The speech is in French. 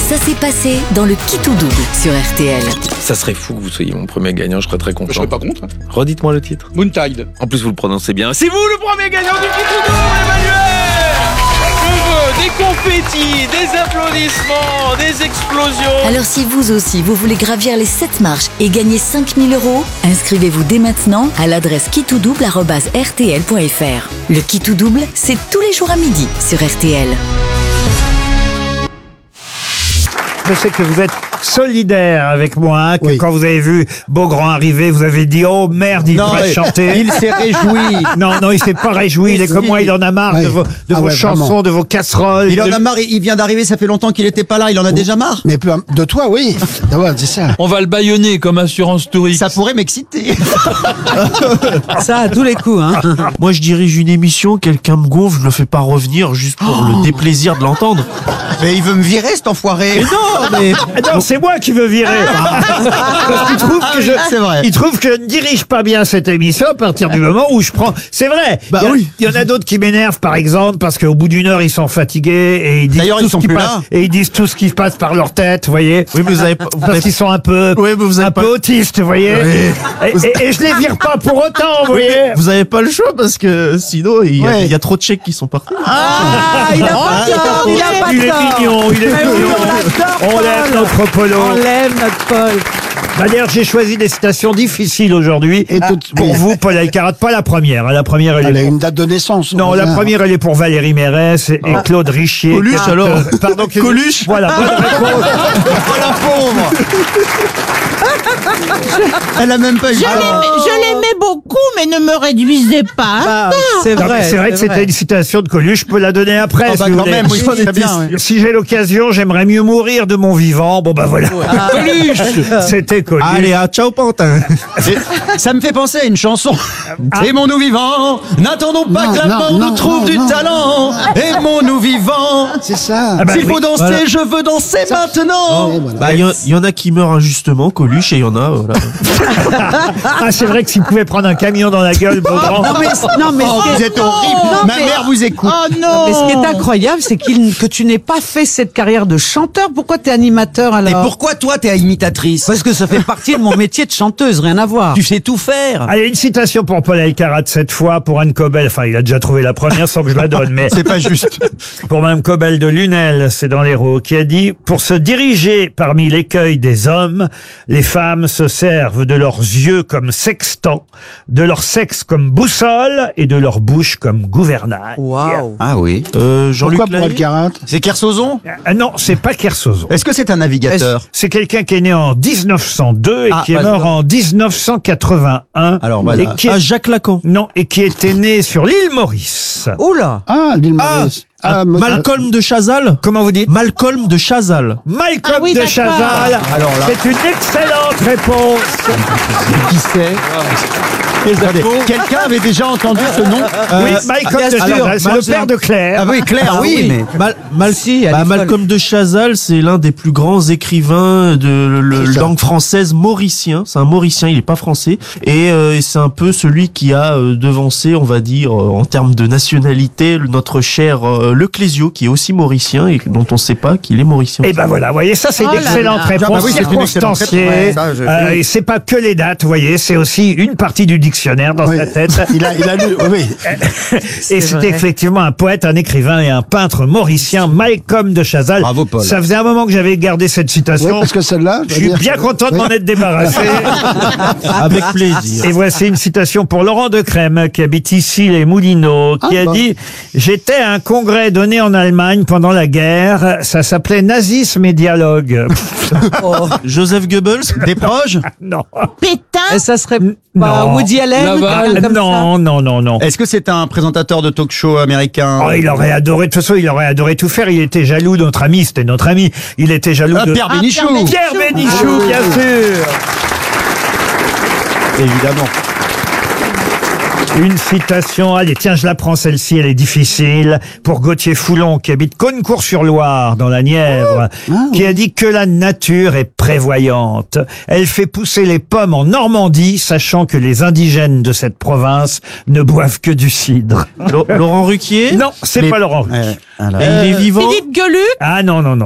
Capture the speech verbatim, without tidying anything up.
Ça s'est passé dans le Qui tout double sur R T L. Ça serait fou que vous soyez mon premier gagnant, je serais très content. Je serais pas contre. Hein. Redites-moi le titre. Moon-Tide. En plus, vous le prononcez bien. C'est vous le premier gagnant du Qui tout double, Emmanuel. Je veux des confettis, des applaudissements, des explosions. Alors si vous aussi, vous voulez gravir les sept marches et gagner cinq mille euros, inscrivez-vous dès maintenant à l'adresse qui tout double arobase r t l point f r. Le Qui tout double, c'est tous les jours à midi sur R T L. Je sais que vous êtes solidaire avec moi, que Oui. quand vous avez vu Beaugrand arriver, vous avez dit « Oh merde, il pourrait chanter ». Il s'est réjoui. Non, non, il s'est pas réjoui. Il est comme moi, il en a marre Ouais. de vos, de Ah vos ouais, chansons, vraiment. de vos casseroles. Il en de- a marre, il vient d'arriver, ça fait longtemps qu'il était pas là, il en a déjà marre. Mais peu- de toi, oui. Ah ouais, c'est ça. On va le bâillonner comme assurance touriste. Ça pourrait m'exciter. Ça à tous les coups, hein. Moi, je dirige une émission, quelqu'un me gonfle, je le fais pas revenir juste pour le déplaisir de l'entendre. Mais il veut me virer, cet enfoiré. Non, mais Ah non, c'est moi qui veux virer. Parce qu'il trouve que je, Ah. c'est vrai. il trouve que je ne dirige pas bien cette émission à partir du moment où je prends. C'est vrai. Bah il y a, oui. il y en a d'autres qui m'énervent, par exemple, parce qu'au bout d'une heure ils sont fatigués et ils disent D'ailleurs, tout ils ce sont qui plus passe, là. et ils disent tout ce qui passe par leur tête, vous voyez. Oui, mais vous avez pas- vous parce avez- qu'ils sont un peu, Oui, mais vous avez un pas- peu autistes, vous voyez. Et, et- et je les vire pas pour autant, vous voyez. Vous avez pas le choix parce que sinon, il y, a- Ouais. il y a trop de chèques qui sont partis. Ah, il a pas tort, il a pas Il est tort. mignon, il est Mais oui, mignon. on l'adore, On Paul. l'aime, notre Polo. On l'aime, notre Paul. D'ailleurs, j'ai choisi des citations difficiles aujourd'hui. Et toutes- Pour oui. vous, Paul Alcarat, pas la première. hein. La première, elle Elle a est pour... une date de naissance. Non, la Voilà. première, elle est pour Valérie Mérès et, et Claude Richier. Coluche, Qui est- alors. euh, Pardon, qui- Coluche. Voilà, bonne réponse. Oh la pauvre. Elle a même pas eu. Je l'aimais, je l'aimais beaucoup, mais ne me réduisez pas. Ah, c'est Non, vrai. mais c'est vrai que c'était une citation de Coluche. Je peux la donner après. Ah si bah vous quand voulez. même, oui, très bien. oui. Si j'ai l'occasion, j'aimerais mieux mourir de mon vivant. Bon, bah voilà. Coluche. C'était Coluche. Allez, à ciao, Pantin. Et ça me fait penser à une chanson. Aimons-nous vivants, n'attendons pas Non, que la non, mort non, nous trouve non, du non. talent. Aimons-nous vivants. C'est ça. Ah bah S'il oui. faut danser, Voilà. je veux danser maintenant. Ouais, voilà. Bah, il y, en- il y en a qui meurent injustement, Coluche, et il y en a, voilà. Ah, c'est vrai que s'il pouvait prendre un camion dans la gueule, Beaugrand. Non mais, non, mais Oh, ce qui vous est- êtes horrible. non, Ma mais- mère vous écoute. Oh mais non. ce qui est incroyable, c'est qu'il, que tu n'aies pas fait cette carrière de chanteur. Pourquoi t'es animateur alors? Et pourquoi toi t'es imitatrice? Parce que ça fait partie de mon métier de chanteuse, rien à voir. Tu sais tout faire. Allez, une citation pour Paul Alcarat cette fois, pour Anne Cobel. Enfin, il a déjà trouvé la première sans que je la donne, mais C'est pas juste. pour Mme Cobel de Lunel, c'est dans l'Hérault, qui a dit « Pour se diriger parmi l'écueil des hommes, les femmes se servent de leurs yeux comme sextant, de leur sexe comme boussole et de leur bouche comme gouvernail. Waouh. Ah oui. Euh, Jean-Luc Pourquoi pour Lahaye. Alcarat? C'est Kersozon? Ah non, c'est pas Kersozon. Est-ce que c'est un navigateur? C'est quelqu'un qui est né en dix-neuf cent deux et Ah, qui est bah, mort non. en dix-neuf cent quatre-vingt-un. Alors, voilà. Et qui est- Ah, Jacques Lacan. Non, et qui était né sur l'île Maurice. Oula. Ah, l'île Ah, Maurice. ah, Mo- Malcolm de Chazal. Comment vous dites? Malcolm de Chazal. Malcolm Ah oui, de d'accord. Chazal. Alors là. C'est une excellente réponse. Qui c'est? Attendez, quelqu'un avait déjà entendu ce nom? oui, Malcolm bien de sûr, Chazal, c'est le Malcolm. père de Claire. Ah oui, Claire, Ah oui, oui. mais. Mal, Mal- Si, elle bah, est folle. Malcolm de Chazal, c'est l'un des plus grands écrivains de le- C'est ça. langue française mauricien. C'est un mauricien, il est pas français. Et euh, c'est un peu celui qui a euh, devancé, on va dire, euh, en termes de nationalité, le- notre cher euh, Le Clésio, qui est aussi mauricien et dont on sait pas qu'il est mauricien. Et ben voilà, vous voyez, ça c'est Oh une là excellente là. réponse, Ah bah oui, c'est une excellente circonstanciée. réponse. Ouais, ça, je- Euh, et c'est pas que les dates, vous voyez, c'est aussi une partie du dictionnaire dans Oui. sa tête. Il a, il a lu, oui. Et c'était effectivement un poète, un écrivain et un peintre mauricien, Malcolm de Chazal. Bravo, Paul. Ça faisait un moment que j'avais gardé cette Oui, citation. parce que celle-là. Je suis bien content de m'en être débarrassé. Avec plaisir. Et voici une citation pour Laurent Decrème, qui habite ici les Moulineaux, qui Ah, a bon. dit « J'étais à un congrès donné en Allemagne pendant la guerre. Ça s'appelait Nazisme et dialogue. Joseph Goebbels. Des proches? » Non. Pétain. Et ça serait Non. pas Woody Allen Laval. quelqu'un comme Non, non, non, non. Est-ce que c'est un présentateur de talk-show américain? Oh, il aurait adoré, de toute façon, il aurait adoré tout faire. Il était jaloux de notre ami, c'était notre ami. Il était jaloux Ah, de Pierre Ah, Bénichou. Pierre Pierre Bénichou, bien sûr. Évidemment. Une citation, allez, tiens, je la prends celle-ci, elle est difficile, pour Gauthier Foulon, qui habite Caunecourt-sur-Loire, dans la Nièvre, qui a dit que la nature est prévoyante. Elle fait pousser les pommes en Normandie, sachant que les indigènes de cette province ne boivent que du cidre. Laurent Ruquier. Non, c'est Les- pas Laurent. Euh, alors. Et il est vivant. Philippe Gueluc. Ah non, non, non.